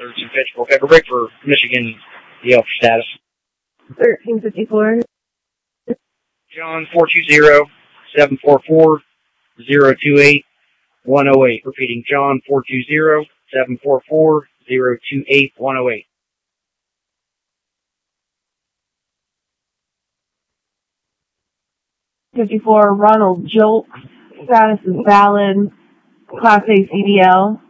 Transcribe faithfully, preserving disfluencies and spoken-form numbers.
hazards in Fitchburg. Okay, we're ready for Michigan Yelp status. thirteen fifty-four. John four two zero, seven four four, zero two eight, one oh eight. Repeating, John four two zero, seven four four, zero two eight, one oh eight. fifty-four, Ronald Jolk. Status is valid. Class A C D L.